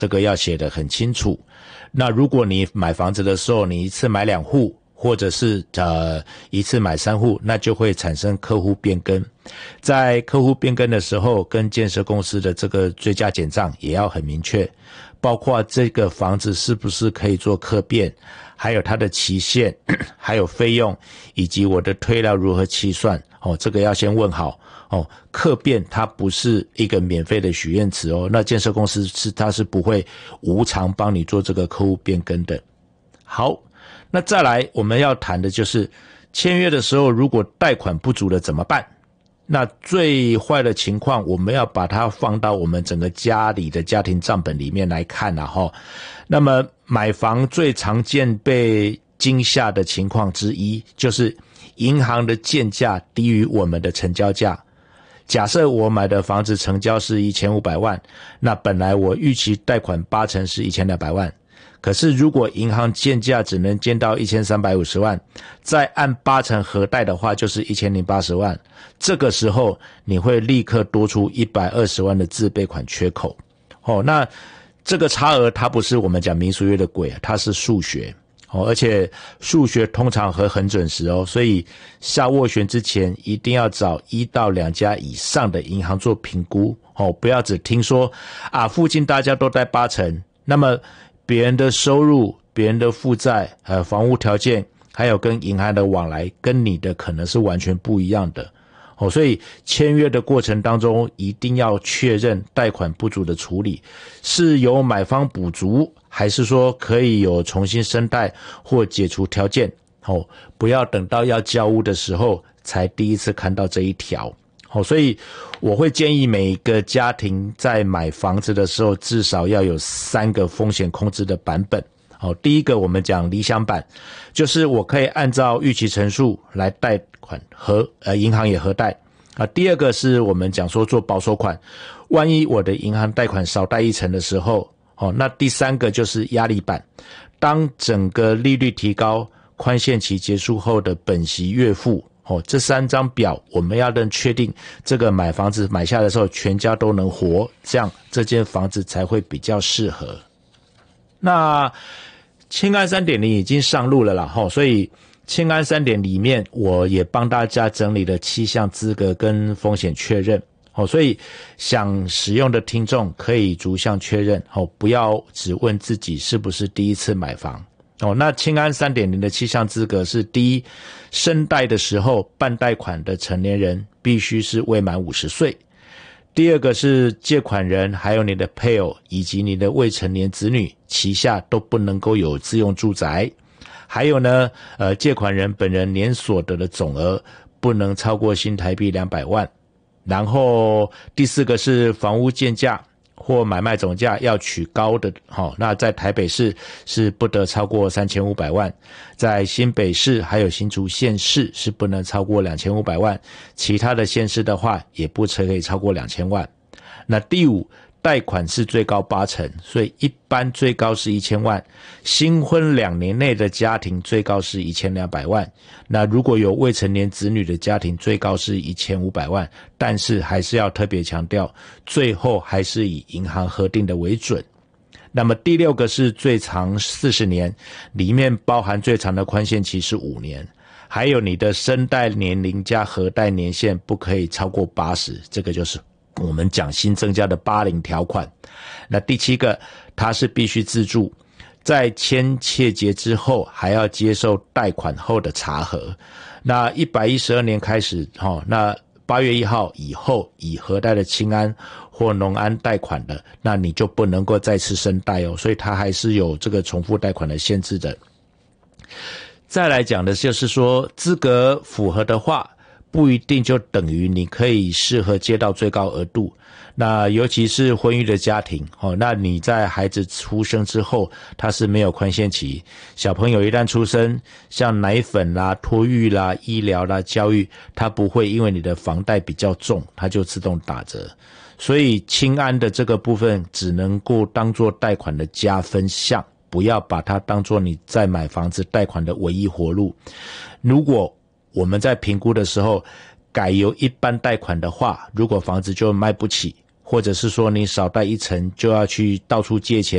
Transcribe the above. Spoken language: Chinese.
这个要写得很清楚。那如果你买房子的时候，你一次买2户，或者是一次买3户，那就会产生客户变更。在客户变更的时候，跟建设公司的这个追加减账也要很明确，包括这个房子是不是可以做客变，还有它的期限，还有费用，以及我的退料如何计算，这个要先问好。客变它不是一个免费的许愿池那建设公司它是不会无偿帮你做这个客户变更的。好，那再来我们要谈的就是签约的时候，如果贷款不足了怎么办？那最坏的情况，我们要把它放到我们整个家里的家庭账本里面来看那么买房最常见被惊吓的情况之一，就是银行的建价低于我们的成交价。假设我买的房子成交是1500万，那本来我预期贷款80%是1200万，可是如果银行建价只能建到1350万，再按80%核贷的话就是1080万，这个时候你会立刻多出120万的自备款缺口。那这个差额它不是我们讲民俗约的鬼，它是数学。而且数学通常很准时所以下斡旋之前一定要找1到2家以上的银行做评估不要只听说附近大家都贷80%，那么别人的收入、别人的负债、房屋条件，还有跟银行的往来，跟你的可能是完全不一样的所以签约的过程当中一定要确认贷款不足的处理是由买方补足，还是说可以有重新申贷或解除条件不要等到要交屋的时候才第一次看到这一条所以我会建议每一个家庭在买房子的时候至少要有3个风险控制的版本第一个我们讲理想版，就是我可以按照预期成数来贷款和银行也核贷第二个是我们讲说做保守款，万一我的银行贷款少贷1成的时候那第3个就是压力版，当整个利率提高，宽限期结束后的本息月付这3张表我们要能确定这个买房子买下的时候全家都能活，这样这间房子才会比较适合。那青安 3.0 已经上路了啦所以青安 3.0 里面我也帮大家整理了7项资格跟风险确认所以想使用的听众可以逐项确认不要只问自己是不是第一次买房那青安 3.0 的7项资格是：第一，申贷的时候办贷款的成年人必须是未满50岁；第二个是借款人还有你的配偶以及你的未成年子女旗下都不能够有自用住宅；还有呢借款人本人年所得的总额不能超过新台币200万。然后第4个是房屋建价或买卖总价要取高的那在台北市是不得超过3500万，在新北市还有新竹县市是不能超过2500万，其他的县市的话也不可以超过2000万。那第5，贷款是最高80%，所以一般最高是1000万，新婚2年内的家庭最高是1200万，那如果有未成年子女的家庭最高是1500万，但是还是要特别强调，最后还是以银行核定的为准。那么第6个是最长40年，里面包含最长的宽限期是5年，还有你的申贷年龄加核贷年限不可以超过80，这个就是我们讲新增加的80条款。那第7个它是必须自住，在签切结之后还要接受贷款后的查核。那112年开始那8月1号以后以核贷的青安或农安贷款的，那你就不能够再次申贷所以它还是有这个重复贷款的限制的。再来讲的就是说资格符合的话不一定就等于你可以适合借到最高额度，那尤其是婚育的家庭那你在孩子出生之后他是没有宽限期，小朋友一旦出生，像奶粉啦、托育啦、医疗啦、教育，它不会因为你的房贷比较重它就自动打折，所以青安的这个部分只能够当作贷款的加分项，不要把它当作你在买房子贷款的唯一活路。如果我们在评估的时候改由一般贷款的话，如果房子就卖不起， 或者是说你少贷一层就要去到处借钱